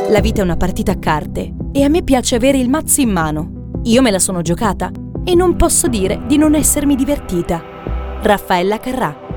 La vita è una partita a carte e a me piace avere il mazzo in mano. Io me la sono giocata e non posso dire di non essermi divertita. Raffaella Carrà.